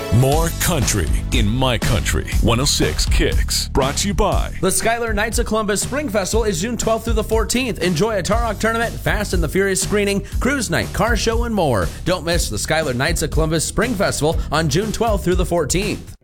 More country in my country. 106 Kicks. Brought to you by The Skylar Knights of Columbus Spring Festival is June 12th through the 14th. Enjoy a Tarok tournament, Fast and the Furious screening, cruise night, car show, and more. Don't miss the Skylar Knights of Columbus Spring Festival on June 12th through the 14th.